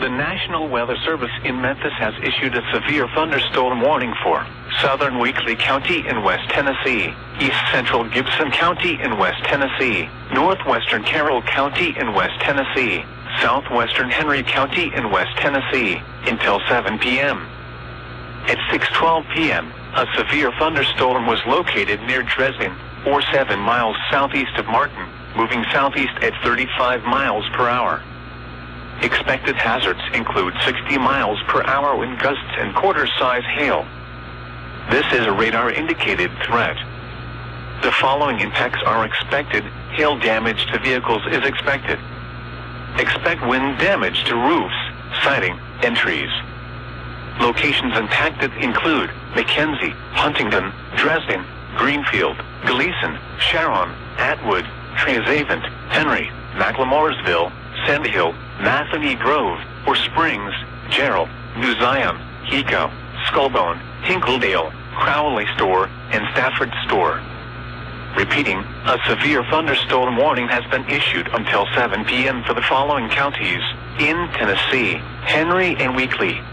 The National Weather Service in Memphis has issued a severe thunderstorm warning for southern Weakley County in West Tennessee, east central Gibson County in West Tennessee, northwestern Carroll County in West Tennessee, southwestern Henry County in West Tennessee, until 7 p.m. At 6:12 p.m., a severe thunderstorm was located near Dresden, or 7 miles southeast of Martin, moving southeast at 35 miles per hour. Expected hazards include 60 miles per hour wind gusts and quarter-size hail. This is a radar-indicated threat. The following impacts are expected. Hail damage to vehicles is expected. Expect wind damage to roofs, siding, and trees. Locations impacted include Mackenzie, Huntington, Dresden, Greenfield, Gleason, Sharon, Atwood, Treasavant, Henry, McLemoresville, Sandhill, Matheny Grove, or Springs, Gerald, New Zion, Hiko, Skullbone, Hinkledale, Crowley Store, and Stafford Store. Repeating, a severe thunderstorm warning has been issued until 7 p.m. for the following counties in Tennessee: Henry and Weakley,